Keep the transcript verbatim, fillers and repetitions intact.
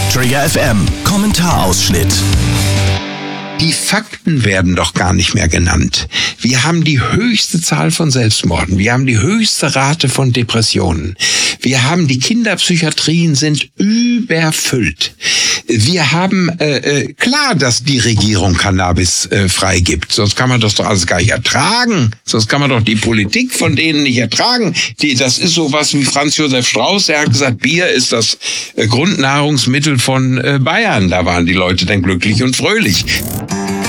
Trigger F M, Kommentarausschnitt. Die Fakten werden doch gar nicht mehr genannt. Wir haben die höchste Zahl von Selbstmorden. Wir haben die höchste Rate von Depressionen. Wir haben, die Kinderpsychiatrien sind überfüllt. Wir haben, äh, äh, klar, dass die Regierung Cannabis äh, freigibt. Sonst kann man das doch alles gar nicht ertragen. Sonst kann man doch die Politik von denen nicht ertragen. Die, das ist sowas wie Franz Josef Strauß. Der hat gesagt, Bier ist das äh, Grundnahrungsmittel von äh, Bayern. Da waren die Leute dann glücklich und fröhlich.